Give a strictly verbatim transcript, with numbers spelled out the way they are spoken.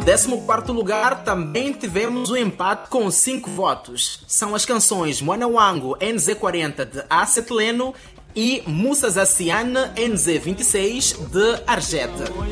décimo quarto lugar também tivemos um empate com cinco votos. São as canções Mwana Wangu N Z quarenta de Asset Leno e Musa Zaciane N Z vinte e seis de Arjeta.